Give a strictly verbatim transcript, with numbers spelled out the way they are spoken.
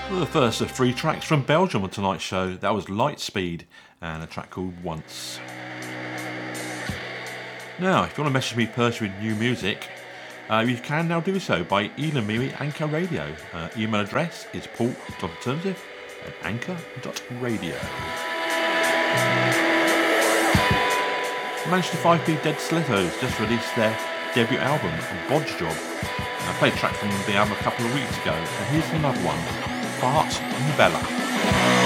Well, the first of three tracks from Belgium on tonight's show. That was Lightspeed and a track called Once. Now, if you want to message me personally with new music, uh, you can now do so by emailing me at Anchor Radio. Uh, email address is paul.alternative at anchor dot radio. Manchester five P Dead Stilettos just released their debut album, Bodge Job. I played a track from the album a couple of weeks ago, and here's another one, Fart and Bella.